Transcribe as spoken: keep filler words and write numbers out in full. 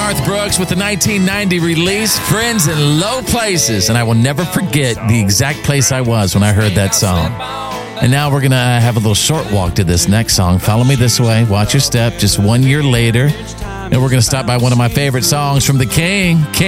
Garth Brooks with the nineteen ninety release, Friends in Low Places. And I will never forget the exact place I was when I heard that song. And now we're going to have a little short walk to this next song. Follow Me This Way, Watch Your Step, just one year later. And we're going to stop by one of my favorite songs from The King. King